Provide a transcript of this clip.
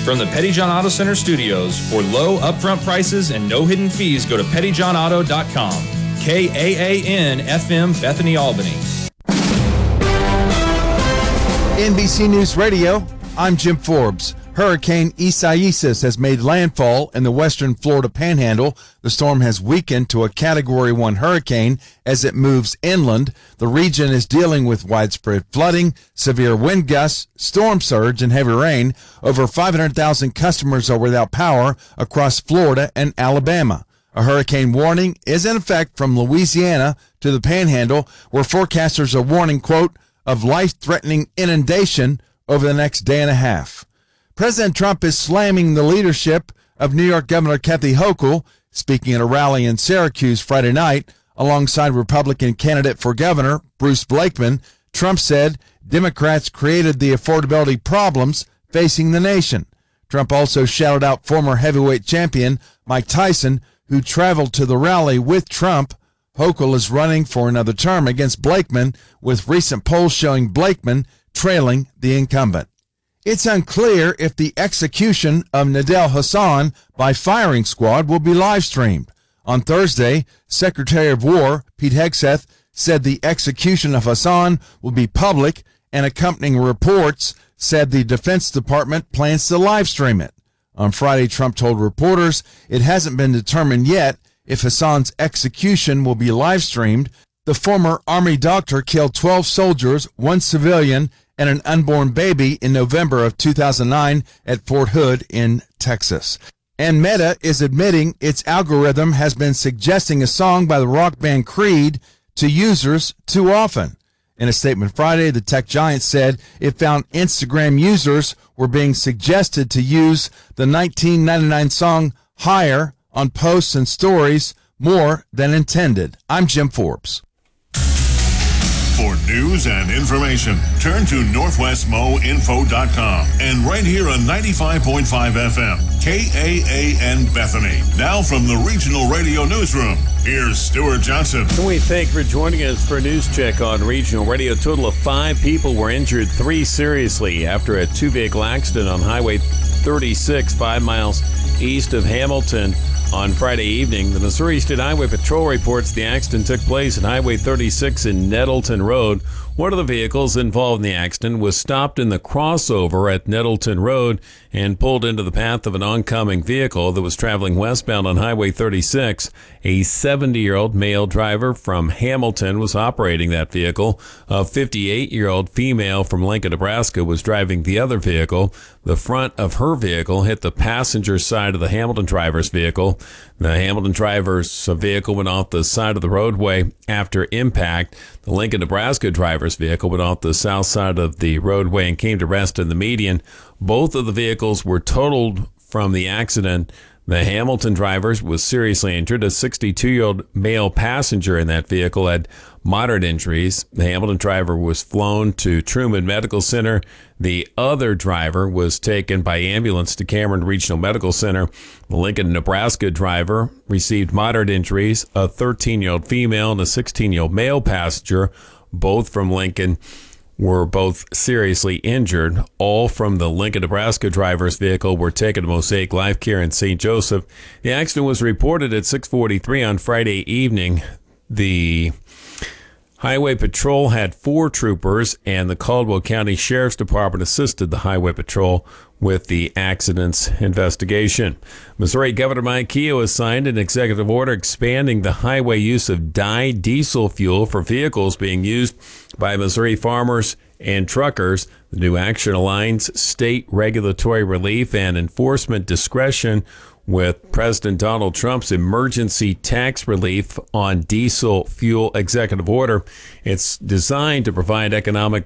From the Pettyjohn Auto Center studios, for low upfront prices and no hidden fees, go to pettyjohnauto.com. KAAN FM, Bethany, Albany. NBC News Radio, I'm Jim Forbes. Hurricane Isaias has made landfall in the western Florida Panhandle. The storm has weakened to a Category 1 hurricane as it moves inland. The region is dealing with widespread flooding, severe wind gusts, storm surge, and heavy rain. Over 500,000 customers are without power across Florida and Alabama. A hurricane warning is in effect from Louisiana to the Panhandle, where forecasters are warning, quote, of life-threatening inundation over the next day and a half. President Trump is slamming the leadership of New York Governor Kathy Hochul, speaking at a rally in Syracuse Friday night alongside Republican candidate for governor Bruce Blakeman. Trump said Democrats created the affordability problems facing the nation. Trump also shouted out former heavyweight champion Mike Tyson, who traveled to the rally with Trump. Hochul is running for another term against Blakeman, with recent polls showing Blakeman trailing the incumbent. It's unclear if the execution of Nidal Hasan by firing squad will be live-streamed. On Thursday, Secretary of War Pete Hegseth said the execution of Hasan will be public, and accompanying reports said the Defense Department plans to live-stream it. On Friday, Trump told reporters it hasn't been determined yet if Hasan's execution will be live-streamed. The former Army doctor killed 12 soldiers, 1 civilian, and an unborn baby in November of 2009 at Fort Hood in Texas. And Meta is admitting its algorithm has been suggesting a song by the rock band Creed to users too often. In a statement Friday, the tech giant said it found Instagram users were being suggested to use the 1999 song Higher on posts and stories more than intended. I'm Jim Forbes. For news and information, turn to NorthwestMoInfo.com and right here on 95.5 FM, KAAN Bethany. Now from the Regional Radio Newsroom, here's Stuart Johnson. We thank you for joining us for a news check on Regional Radio. A total of 5 people were injured, 3 seriously, after a 2-vehicle accident on Highway 36, 5 miles east of Hamilton on Friday evening. The Missouri State Highway Patrol reports the accident took place at Highway 36 in Nettleton Road. One of the vehicles involved in the accident was stopped in the crossover at Nettleton Road and pulled into the path of an oncoming vehicle that was traveling westbound on Highway 36. A 70-year-old male driver from Hamilton was operating that vehicle. A 58-year-old female from Lincoln, Nebraska was driving the other vehicle. The front of her vehicle hit the passenger side of the Hamilton driver's vehicle. The Hamilton driver's vehicle went off the side of the roadway after impact. The Lincoln, Nebraska driver's vehicle went off the south side of the roadway and came to rest in the median. Both of the vehicles were totaled from the accident. The Hamilton driver was seriously injured. A 62-year-old male passenger in that vehicle had moderate injuries. The Hamilton driver was flown to Truman Medical Center. The other driver was taken by ambulance to Cameron Regional Medical Center. The Lincoln, Nebraska driver received moderate injuries. A 13-year-old female and a 16-year-old male passenger, both from Lincoln, were both seriously injured. All from the Lincoln, Nebraska driver's vehicle were taken to Mosaic Life Care in St. Joseph. The accident was reported at 6:43 on Friday evening. The Highway Patrol had 4 troopers, and the Caldwell County Sheriff's Department assisted the Highway Patrol with the accident's investigation. Missouri Governor Mike Keogh has signed an executive order expanding the highway use of dyed diesel fuel for vehicles being used by Missouri farmers and truckers. The new action aligns state regulatory relief and enforcement discretion with President Donald Trump's emergency tax relief on diesel fuel executive order. It's designed to provide economic